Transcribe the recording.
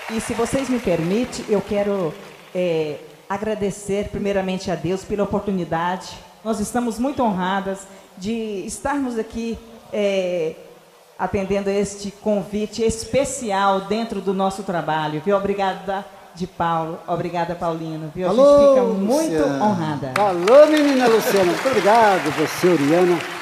E se vocês me permitem, eu quero agradecer primeiramente a Deus pela oportunidade. Nós estamos muito honradas de estarmos aqui atendendo este convite especial dentro do nosso trabalho, viu? Obrigada de Paulo, obrigada Paulino, viu? A gente fica muito honrada. Falou, menina Luciana, muito obrigado, você, Oriana.